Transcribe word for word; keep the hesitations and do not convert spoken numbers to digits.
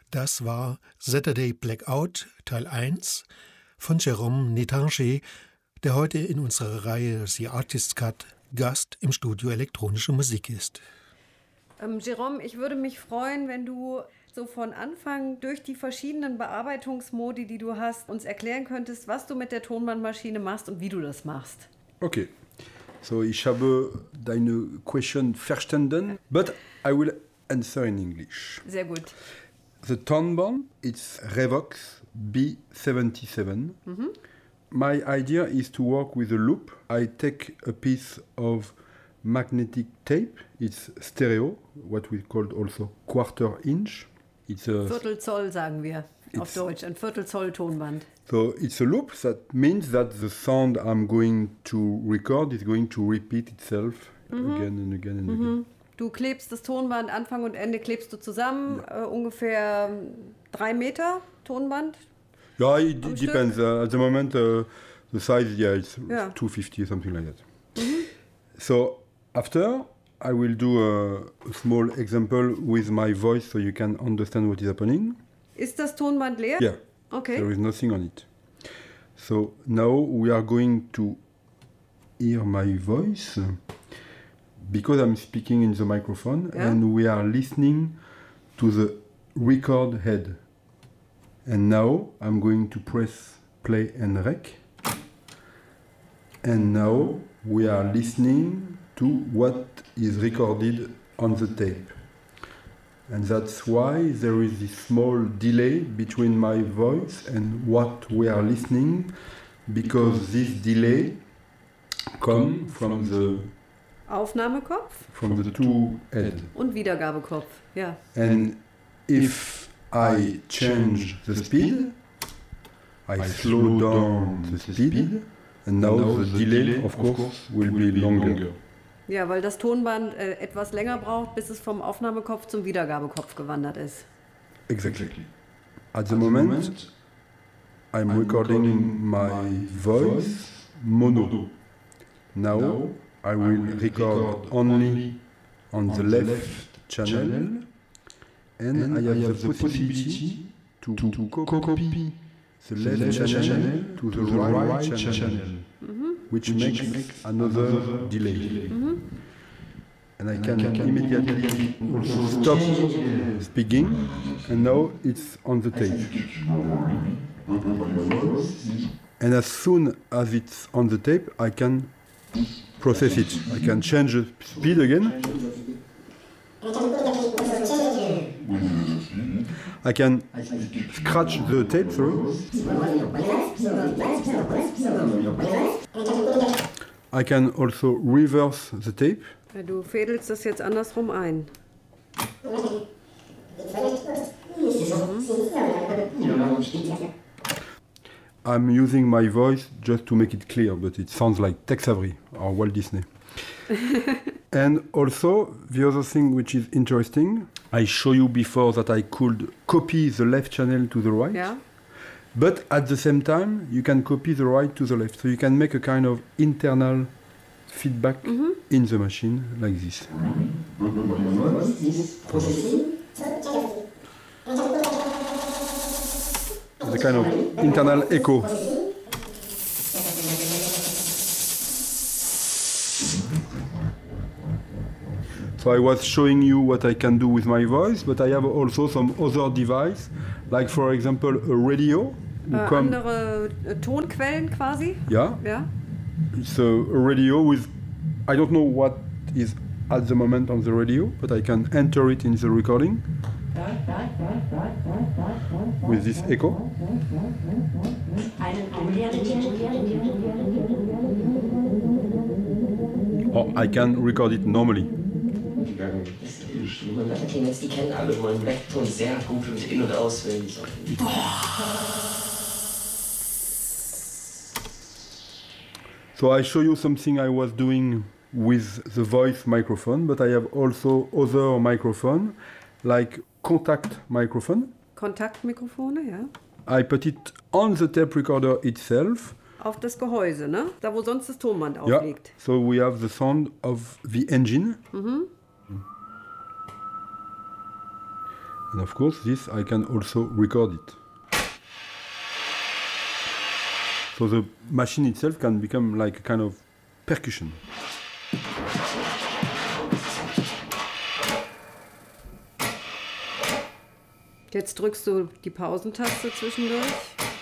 Das war Saturday Blackout Teil eins von Jérôme Nétanger, der heute in unserer Reihe The Artist's Cut Gast im Studio Elektronische Musik ist. Ähm, Jérôme, ich würde mich freuen, wenn du so von Anfang durch die verschiedenen Bearbeitungsmodi, die du hast, uns erklären könntest, was du mit der Tonbandmaschine machst und wie du das machst. Okay. So, ich habe deine question verstanden, but I will answer in English. Sehr gut. The Tonband, it's Revox B seventy-seven. Mm-hmm. My idea is to work with a loop. I take a piece of magnetic tape. It's stereo, what we call also quarter inch. It's a Viertelzoll sagen wir auf Deutsch, ein Viertelzoll Tonband. So it's a loop. That means that the sound I'm going to record is going to repeat itself mm-hmm. again and again and mm-hmm. again. Du klebst das Tonband, Anfang und Ende klebst du zusammen, ja. äh, ungefähr drei Meter Tonband? Ja, it d- depends. Uh, at the moment, uh, the size, yeah, it's ja. two fifty, something like that. Mhm. So after, I will do a, a small example with my voice so you can understand what is happening. Ist das Tonband leer? Yeah. Okay. There is nothing on it. So now we are going to hear my voice. Because I'm speaking in the microphone yeah. and we are listening to the record head. And now I'm going to press play and rec. And now we are listening to what is recorded on the tape. And that's why there is this small delay between my voice and what we are listening, because this delay comes from the Aufnahmekopf from the two head und Wiedergabekopf, ja. And if I change the speed, I slow down the speed, and now the delay, of course, will be longer. Ja, weil das Tonband äh, etwas länger braucht, bis es vom Aufnahmekopf zum Wiedergabekopf gewandert ist. Exactly. At the moment, I'm recording my voice mono. Now I will record only on the left channel, and I have the possibility to copy the left channel to the right channel, which makes another delay. And I can immediately stop speaking, and now it's on the tape. And as soon as it's on the tape, I can process it. I can change the speed again. I can scratch the tape, sorry. I can also reverse the tape. Du fädelst das jetzt andersrum ein. I'm using my voice just to make it clear, but it sounds like Tex Avery or Walt Disney. And also, the other thing which is interesting, I showed you before that I could copy the left channel to the right. Yeah. But at the same time, you can copy the right to the left. So you can make a kind of internal feedback mm-hmm. in the machine like this. The kind of internal echo. So I was showing you what I can do with my voice, but I have also some other device, like for example a radio. Äh, come, andere Tonquellen quasi? Yeah. Yeah. It's a, a radio with, I don't know what is at the moment on the radio, but I can enter it in the recording with this echo. Or I can record it normally. Die kennen alle meinen Blackton sehr gut und in- und auswendig. So I show you something I was doing with the voice microphone, but I have also other microphone, like contact microphone. Kontaktmikrofone, ja. I put it on the tape recorder itself. Auf das Gehäuse, ne? Da wo sonst das Tonband aufliegt. Yeah. So we have the sound of the engine. Mhm. And of course, this I can also record it. So the machine itself can become like a kind of percussion. Jetzt drückst du die Pausentaste zwischendurch.